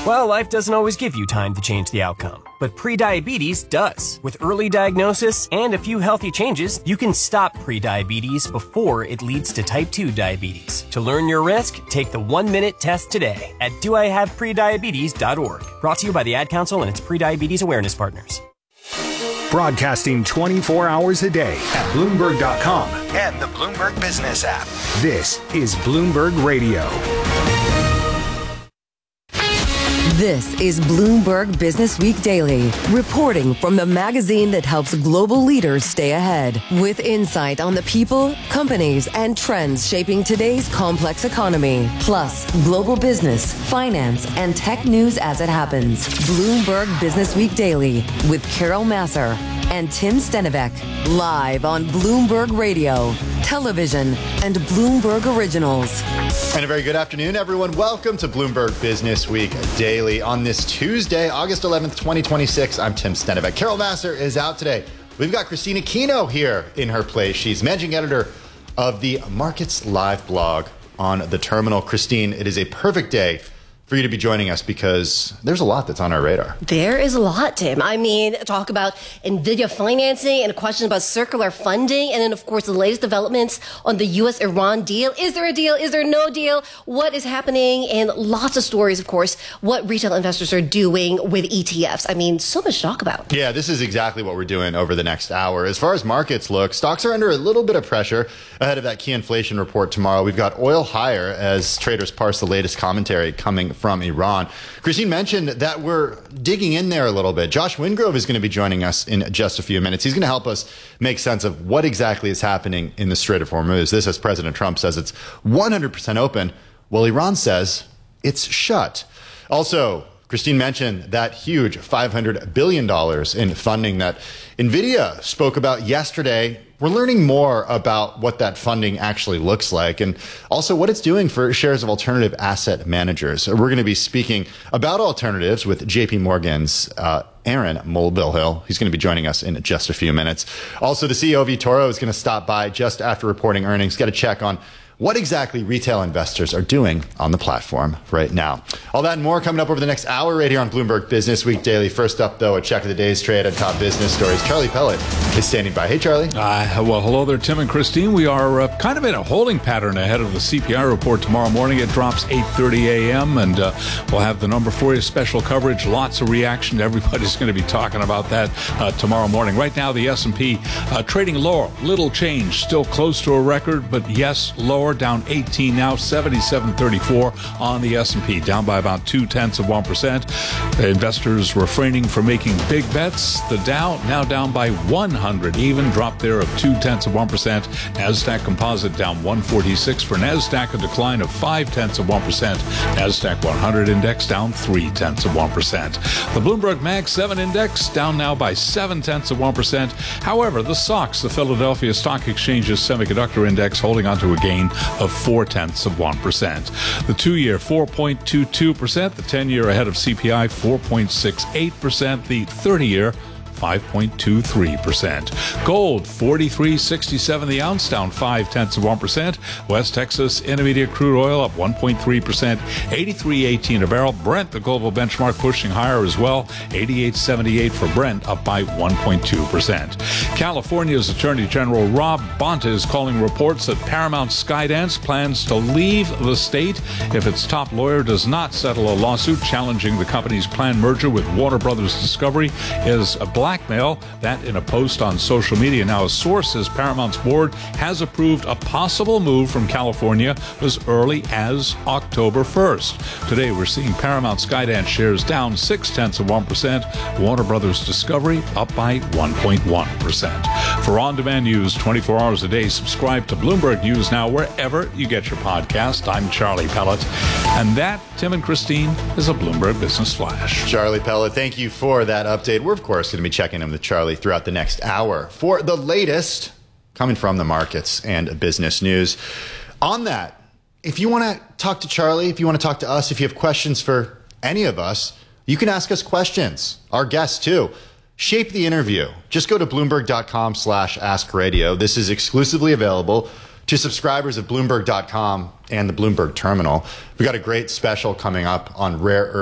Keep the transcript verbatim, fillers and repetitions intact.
Well, life doesn't always give you time to change the outcome, but prediabetes does. With early diagnosis and a few healthy changes, you can stop prediabetes before it leads to type two diabetes. To learn your risk, take the one-minute test today at do I have prediabetes dot org. Brought to you by the Ad Council and its prediabetes awareness partners. Broadcasting twenty-four hours a day at Bloomberg dot com and the Bloomberg Business app. This is Bloomberg Radio. This is Bloomberg Business Week Daily, reporting from the magazine that helps global leaders stay ahead, with insight on the people, companies, and trends shaping today's complex economy, plus global business, finance, and tech news as it happens. Bloomberg Business Week Daily with Carol Massar and Tim Stenivek, live on Bloomberg Radio, television, and Bloomberg Originals. And a very good afternoon, everyone. Welcome to Bloomberg Business Week Daily on this Tuesday, August eleventh, twenty twenty-six. I'm Tim Stenivek. Carol Massar is out today. We've got Christina Kino here in her place. She's managing editor of the Markets Live blog on The Terminal. Christine, it is a perfect day for you to be joining us because there's a lot that's on our radar. There is a lot, Tim. I mean, talk about NVIDIA financing and a question about circular funding. And then, of course, the latest developments on the U S Iran deal. Is there a deal? Is there no deal? What is happening? And lots of stories, of course, what retail investors are doing with E T Fs. I mean, so much to talk about. Yeah, this is exactly what we're doing over the next hour. As far as markets look, stocks are under a little bit of pressure ahead of that key inflation report tomorrow. We've got oil higher as traders parse the latest commentary coming from Iran. Christine mentioned that we're digging in there a little bit. Josh Wingrove is going to be joining us in just a few minutes. He's going to help us make sense of what exactly is happening in the Strait of Hormuz. This as President Trump says it's one hundred percent open, while Iran says it's shut. Also, Christine mentioned that huge five hundred billion dollars in funding that NVIDIA spoke about yesterday. We're learning more about what that funding actually looks like and also what it's doing for shares of alternative asset managers. We're going to be speaking about alternatives with J P Morgan's uh, Aaron Mulvihill. He's going to be joining us in just a few minutes. Also, the C E O of eToro is going to stop by just after reporting earnings. Got to check on what exactly retail investors are doing on the platform right now. All that and more coming up over the next hour right here on Bloomberg Business Week Daily. First up, though, a check of the day's trade and top business stories. Charlie Pellet is standing by. Hey, Charlie. Uh, well, hello there, Tim and Christine. We are uh, kind of in a holding pattern ahead of the C P I report tomorrow morning. It drops eight thirty a.m. and uh, we'll have the number for you, special coverage, lots of reaction. Everybody's going to be talking about that uh, tomorrow morning. Right now, the S and P uh, trading lower, little change, still close to a record, but yes, lower. Down eighteen now, seventy-seven thirty-four on the S and P, down by about two tenths of one percent. Investors refraining from making big bets. The Dow now down by one hundred, even drop there of two tenths of one percent. NASDAQ Composite down one forty-six for NASDAQ, a decline of five tenths of one percent. NASDAQ one hundred index down three tenths of one percent. The Bloomberg Mag seven index down now by seven tenths of one percent. However, the S O X, the Philadelphia Stock Exchange's semiconductor index, holding onto a gain of four tenths of one percent. The two-year four point two two percent, the ten-year ahead of C P I four point six eight percent, the thirty-year five point two three percent. Gold, forty-three sixty-seven the ounce, down five tenths of one percent. West Texas Intermediate crude oil up one point three percent, eighty-three eighteen a barrel. Brent, the global benchmark, pushing higher as well, eighty-eight seventy-eight for Brent, up by one point two percent. California's Attorney General Rob Bonta is calling reports that Paramount Skydance plans to leave the state if its top lawyer does not settle a lawsuit challenging the company's planned merger with Warner Brothers Discovery is a blackmail. That in a post on social media. Now, a source says Paramount's board has approved a possible move from California as early as October first. Today, we're seeing Paramount Skydance shares down six tenths of one percent. Warner Brothers Discovery up by one point one percent. For on-demand news twenty-four hours a day, subscribe to Bloomberg News Now wherever you get your podcast. I'm Charlie Pellet. And that, Tim and Christine, is a Bloomberg Business Flash. Charlie Pellet, thank you for that update. We're, of course, going to be checking in with Charlie throughout the next hour for the latest coming from the markets and business news. On that, if you want to talk to Charlie, if you want to talk to us, if you have questions for any of us, you can ask us questions. Our guests, too. Shape the interview. Just go to Bloomberg.com slash Ask Radio. This is exclusively available to subscribers of Bloomberg dot com and the Bloomberg Terminal. We've got a great special coming up on rare earth